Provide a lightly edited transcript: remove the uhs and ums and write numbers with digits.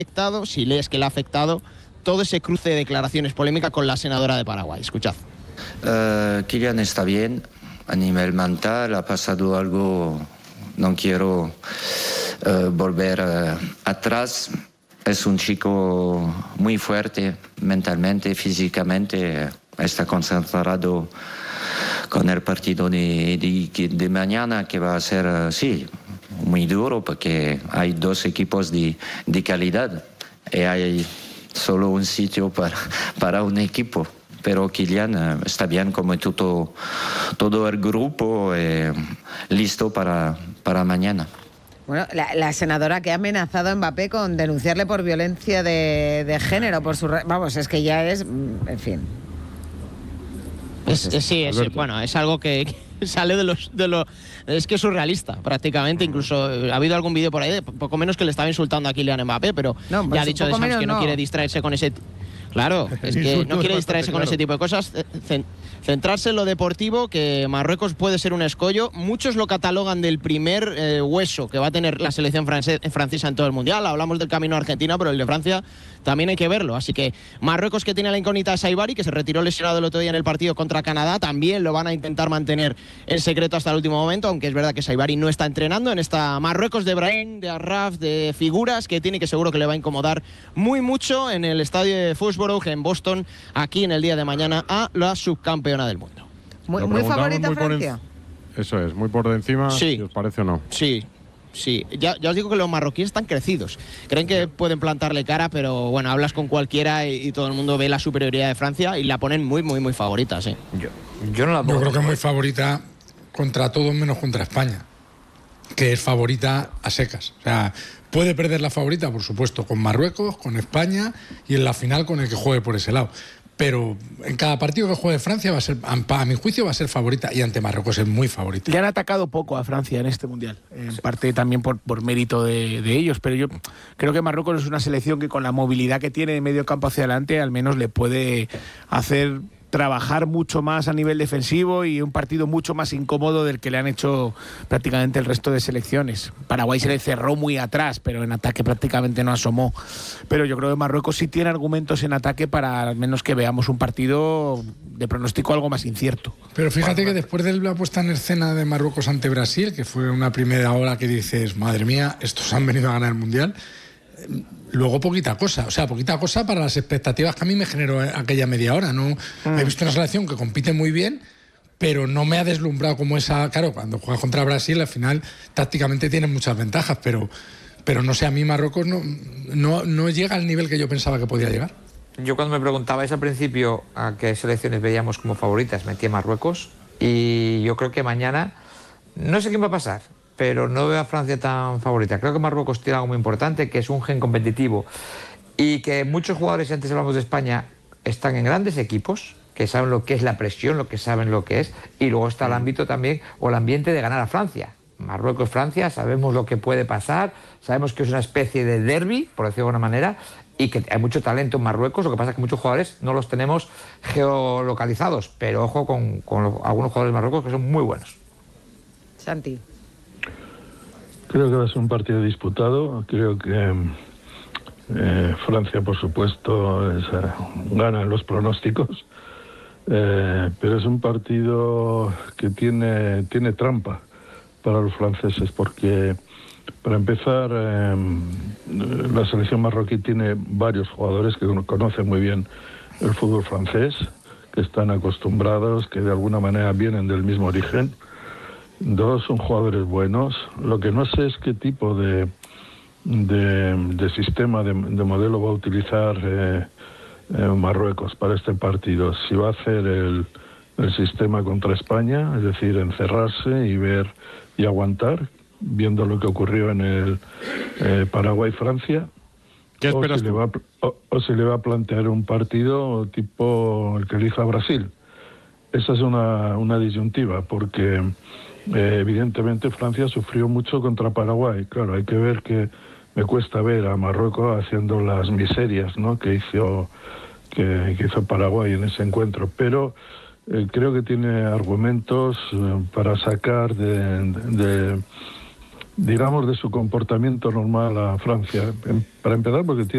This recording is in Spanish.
afectado, si lees que le ha afectado todo ese cruce de declaraciones polémica con la senadora de Paraguay. Escuchad. Kylian está bien a nivel mental, ha pasado algo, no quiero volver atrás. Es un chico muy fuerte mentalmente, físicamente, está concentrado con el partido de mañana, que va a ser, sí, muy duro, porque hay dos equipos de calidad y hay solo un sitio para un equipo. Pero Kylian está bien, como todo el grupo, listo para mañana. Bueno, la senadora que ha amenazado a Mbappé con denunciarle por violencia de género, por su... Vamos, es que ya es... En fin. Bueno, es algo que sale de los... Es que es surrealista, prácticamente. Incluso ha habido algún vídeo por ahí de poco menos que le estaba insultando a Kylian Mbappé, pero no, pues ya ha dicho de Sams que no quiere distraerse con ese... Claro, es que no quiere distraerse con ese tipo de cosas, centrarse en lo deportivo, que Marruecos puede ser un escollo. Muchos lo catalogan del primer hueso que va a tener la selección francesa en todo el Mundial. Hablamos del camino a Argentina, pero el de Francia también hay que verlo. Así que Marruecos, que tiene la incógnita de Saibari, que se retiró lesionado el otro día en el partido contra Canadá, también lo van a intentar mantener en secreto hasta el último momento, aunque es verdad que Saibari no está entrenando en esta Marruecos de Brahim, de Arraf, de figuras, que tiene, que seguro que le va a incomodar muy mucho en el estadio de Foxborough, en Boston, aquí en el día de mañana, a la subcampeona del mundo. Muy favorita Francia. Eso es, muy por encima, sí. Si os parece o no. Sí. Ya os digo que los marroquíes están crecidos. Creen que pueden plantarle cara, pero bueno, hablas con cualquiera y todo el mundo ve la superioridad de Francia y la ponen muy, muy, muy favorita, sí. Yo no la pongo. Yo creo que es muy favorita contra todos menos contra España, que es favorita a secas. O sea, puede perder la favorita, por supuesto, con Marruecos, con España y en la final con el que juegue por ese lado. Pero en cada partido que juegue Francia va a ser, a mi juicio, va a ser favorita, y ante Marruecos es muy favorita. Le han atacado poco a Francia en este Mundial, en parte también por mérito de ellos, pero yo creo que Marruecos es una selección que con la movilidad que tiene de medio campo hacia adelante al menos le puede hacer trabajar mucho más a nivel defensivo y un partido mucho más incómodo del que le han hecho prácticamente el resto de selecciones. Paraguay se le cerró muy atrás, pero en ataque prácticamente no asomó. Pero yo creo que Marruecos sí tiene argumentos en ataque para al menos que veamos un partido de pronóstico algo más incierto. Pero fíjate que después de la puesta en escena de Marruecos ante Brasil, que fue una primera hora que dices, madre mía, estos han venido a ganar el Mundial, luego poquita cosa para las expectativas que a mí me generó aquella media hora. No he visto una selección que compite muy bien, pero no me ha deslumbrado como esa. Claro, cuando juega contra Brasil, al final tácticamente tiene muchas ventajas, pero no sé, a mí Marruecos no llega al nivel que yo pensaba que podía llegar. Yo cuando me preguntabais al principio a qué selecciones veíamos como favoritas, metí a Marruecos, y yo creo que mañana, no sé quién va a pasar, pero no veo a Francia tan favorita. Creo que Marruecos tiene algo muy importante, que es un gen competitivo, y que muchos jugadores, antes hablamos de España, están en grandes equipos, que saben lo que es la presión, lo que saben lo que es, y luego está el ámbito también, o el ambiente de ganar a Francia. Marruecos-Francia, sabemos lo que puede pasar, sabemos que es una especie de derbi, por decirlo de alguna manera, y que hay mucho talento en Marruecos. Lo que pasa es que muchos jugadores no los tenemos geolocalizados, pero ojo con algunos jugadores de Marruecos que son muy buenos. Santi. Creo que va a ser un partido disputado. Creo que Francia, por supuesto, gana en los pronósticos, pero es un partido que tiene trampa para los franceses, porque para empezar la selección marroquí tiene varios jugadores que conocen muy bien el fútbol francés, que están acostumbrados, que de alguna manera vienen del mismo origen. Dos, son jugadores buenos. Lo que no sé es qué tipo de sistema, de modelo va a utilizar Marruecos para este partido. Si va a hacer el sistema contra España, es decir, encerrarse y ver y aguantar, viendo lo que ocurrió en el Paraguay-Francia, ¿qué esperas o si le va a plantear un partido tipo el que elija Brasil. Esa es una disyuntiva, porque evidentemente Francia sufrió mucho contra Paraguay. Claro, hay que ver que me cuesta ver a Marruecos haciendo las miserias, ¿no?, que hizo Paraguay en ese encuentro, pero creo que tiene argumentos para sacar digamos, de su comportamiento normal a Francia. Para empezar, porque tiene